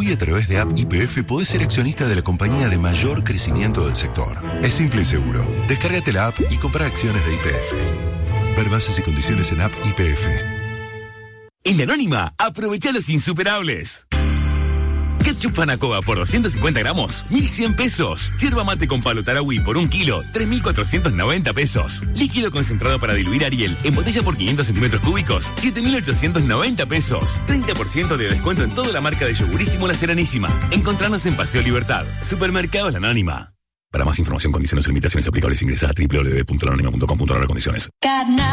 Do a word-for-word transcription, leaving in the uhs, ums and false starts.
Hoy a través de App Y P F podés ser accionista de la compañía de mayor crecimiento del sector. Es simple y seguro. Descárgate la app y compra acciones de Y P F. Ver bases y condiciones en App Y P F. En La Anónima, aprovecha los insuperables. Ketchup Fanacoa por doscientos cincuenta gramos, mil cien pesos. Yerba mate con palo Tarahui por un kilo, tres mil cuatrocientos noventa pesos. Líquido concentrado para diluir Ariel en botella por quinientos centímetros cúbicos, siete mil ochocientos noventa pesos. treinta por ciento de descuento en toda la marca de yogurísimo La Serenísima. Encontranos en Paseo Libertad. Supermercados La Anónima. Para más información, condiciones y limitaciones aplicables, ingresa a doble u doble u doble u punto la anónima punto com punto a r condiciones.